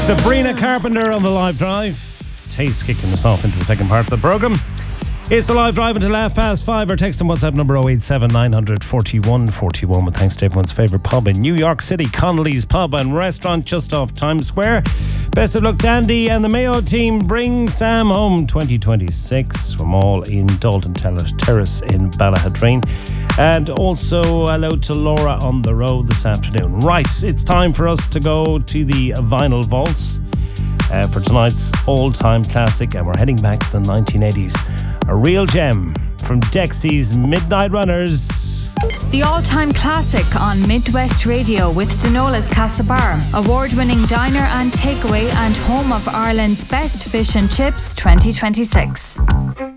Sabrina Carpenter on the live drive. Taste kicking us off into the second part of the programme. It's the live drive until 5:30. Or text on WhatsApp number 087 900 41 41 with thanks to everyone's favourite pub in New York City, Connolly's Pub and Restaurant just off Times Square. Best of luck to Andy and the Mayo team. Bring Sam home 2026 from all in Dalton Terrace in Ballahadreen. And also hello to Laura on the road this afternoon. Right, it's time for us to go to the Vinyl Vaults for tonight's all-time classic, and we're heading back to the 1980s. A real gem from Dexy's Midnight Runners. The all-time classic on Midwest Radio with Denola's Castlebar, award-winning diner and takeaway and home of Ireland's best fish and chips 2026.